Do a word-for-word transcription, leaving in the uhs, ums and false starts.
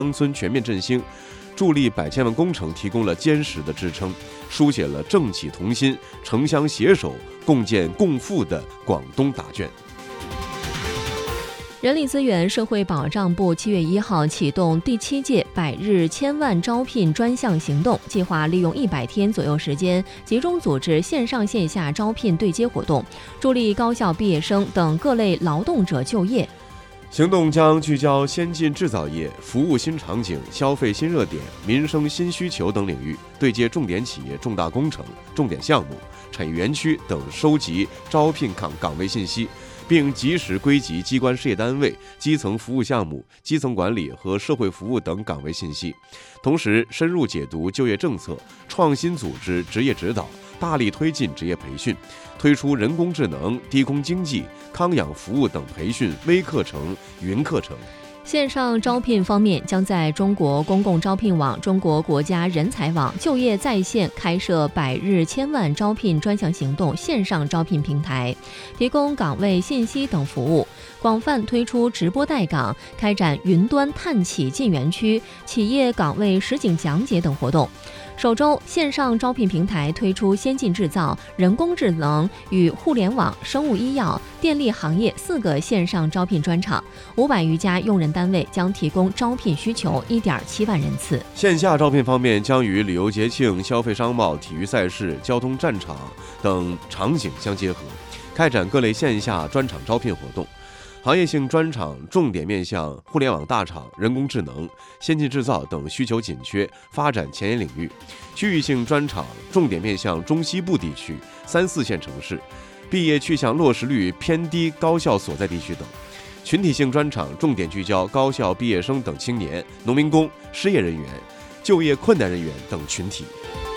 乡村全面振兴，助力百千万工程提供了坚实的支撑，书写了政企同心、城乡携手、共建共富的广东答卷。 人力资源社会保障部七月一号启动第七届百日千万招聘专项行动，计划利用一百天左右时间，集中组织线上线下招聘对接活动，助力高校毕业生等各类劳动者就业。 行动将聚焦先进制造业、服务新场景、消费新热点、民生新需求等领域，对接重点企业、重大工程、重点项目、产业园区等，收集招聘岗岗位信息，并及时归集机关事业单位、基层服务项目、基层管理和社会服务等岗位信息，同时深入解读就业政策，创新组织职业指导，大力推进职业培训，推出人工智能、低空经济、康养服务等培训微课程、云课程。 线上招聘方面，将在中国公共招聘网、中国国家人才网、就业在线开设百日千万招聘专项行动线上招聘平台，提供岗位信息等服务，广泛推出直播带岗，开展云端探企进园区、企业岗位实景讲解等活动。首周，线上招聘平台推出先进制造、人工智能与互联网、生物医药、电力行业四个线上招聘专场，五百余家用人单位将提供招聘需求一点七万人次。 线下招聘方面，将与旅游节庆、消费商贸、体育赛事、交通战场等场景相结合，开展各类线下专场招聘活动。行业性专场重点面向互联网大厂、人工智能、先进制造等需求紧缺、发展前沿领域；区域性专场重点面向中西部地区、三四线城市、毕业去向落实率偏低高校所在地区等；群体性专场重点聚焦高校毕业生等青年、农民工、失业人员、就业困难人员等群体。